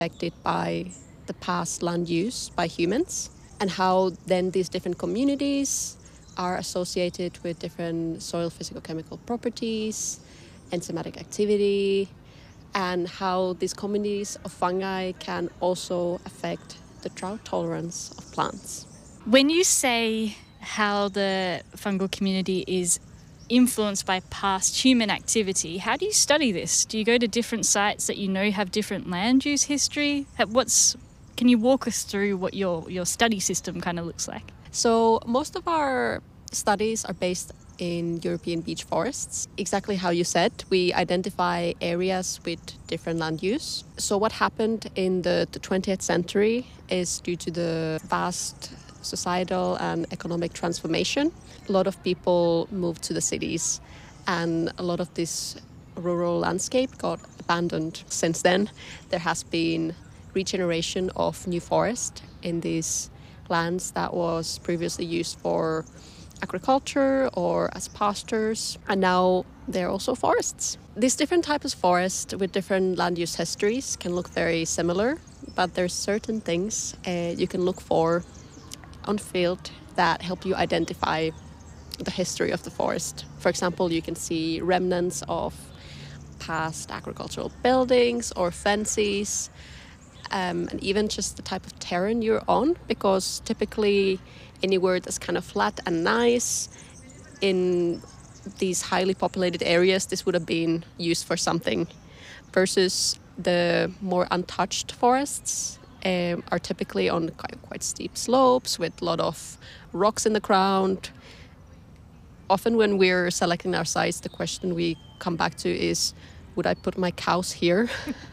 affected by the past land use by humans, and how then these different communities are associated with different soil physicochemical properties, enzymatic activity, and how these communities of fungi can also affect the drought tolerance of plants. When you say how the fungal community is influenced by past human activity, how do you study this? Do you go to different sites that you know have different land use history? Can you walk us through what your study system kind of looks like? So most of our studies are based in European beech forests. Exactly how you said, we identify areas with different land use. So what happened in the 20th century is due to the vast societal and economic transformation. A lot of people moved to the cities and a lot of this rural landscape got abandoned. Since then, there has been regeneration of new forest in these lands that was previously used for agriculture or as pastures, and now they're also forests. These different types of forests with different land use histories can look very similar, but there's certain things you can look for on field that help you identify the history of the forest. For example, you can see remnants of past agricultural buildings or fences, and even just the type of terrain you're on, because typically anywhere that's kind of flat and nice in these highly populated areas, this would have been used for something, versus the more untouched forests are typically on quite steep slopes with a lot of rocks in the ground. Often when we're selecting our sites, the question we come back to is, would I put my cows here?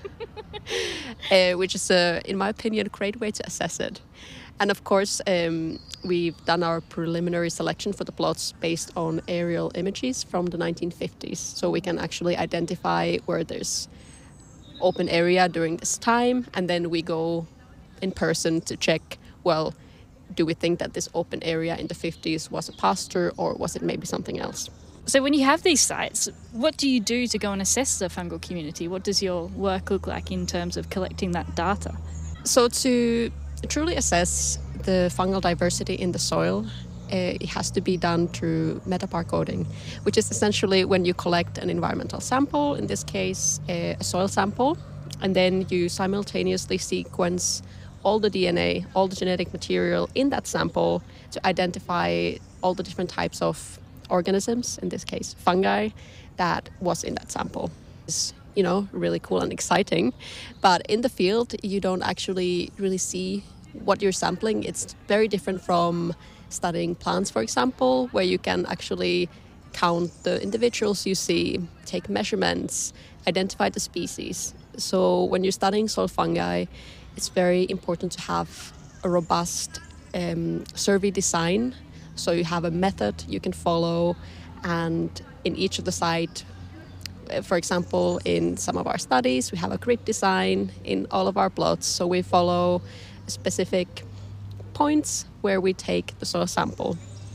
Which is, in my opinion, a great way to assess it. And of course, we've done our preliminary selection for the plots based on aerial images from the 1950s. So we can actually identify where there's open area during this time. And then we go in person to check, well, do we think that this open area in the 50s was a pasture or was it maybe something else? So when you have these sites, what do you do to go and assess the fungal community? What does your work look like in terms of collecting that data? So to truly assess the fungal diversity in the soil, it has to be done through metabarcoding, which is essentially when you collect an environmental sample, in this case a soil sample, and then you simultaneously sequence all the DNA, all the genetic material in that sample to identify all the different types of organisms, in this case fungi, that was in that sample. It's, really cool and exciting. But in the field, you don't actually really see what you're sampling. It's very different from studying plants, for example, where you can actually count the individuals you see, take measurements, identify the species. So when you're studying soil fungi, it's very important to have a robust survey design. So you have a method you can follow, and in each of the site, for example, in some of our studies, we have a grid design in all of our plots. So we follow specific points where we take the soil sample.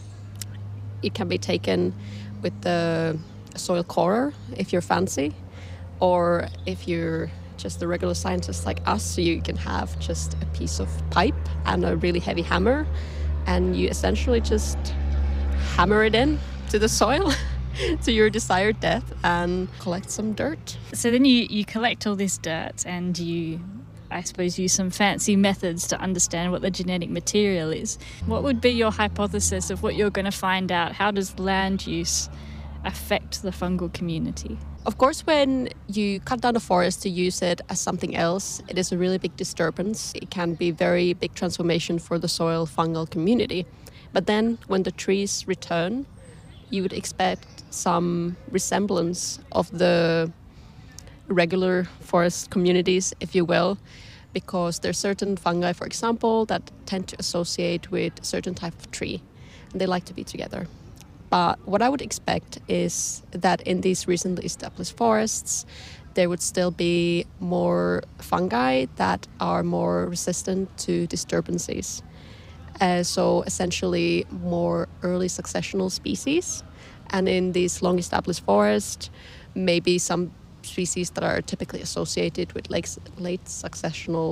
It can be taken with the soil corer if you're fancy, or if you're just a regular scientist like us, you can have just a piece of pipe and a really heavy hammer, and you essentially just hammer it in to the soil to your desired depth and collect some dirt. So then you collect all this dirt and you, I suppose, use some fancy methods to understand what the genetic material is. What would be your hypothesis of what you're going to find out? How does land use affect the fungal community? Of course, when you cut down a forest to use it as something else, it is a really big disturbance. It can be very big transformation for the soil fungal community. But then when the trees return, you would expect some resemblance of the regular forest communities, if you will, because there are certain fungi, for example, that tend to associate with a certain type of tree, and they like to be together. But what I would expect is that in these recently established forests, there would still be more fungi that are more resistant to disturbances. So essentially more early successional species. And in these long established forests, maybe some species that are typically associated with late successional